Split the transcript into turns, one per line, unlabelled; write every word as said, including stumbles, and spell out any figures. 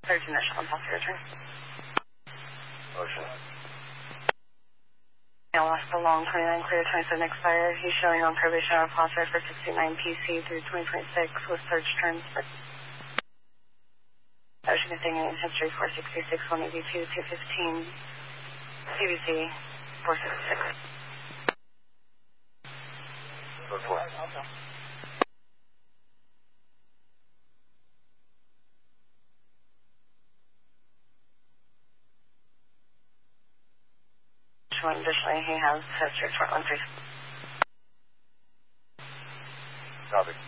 thirteen initial on policy return.
Motion.
Alaska Long, twenty-nine clear, twenty-seven expire. He's showing on probation or policy for sixty-nine P C through twenty twenty-six with search terms for Ocean continuing history four sixty-six, one eighty-two, two fifteen, C B C four sixty-six.
Report.
Additionally, he has history for one three.
Copy.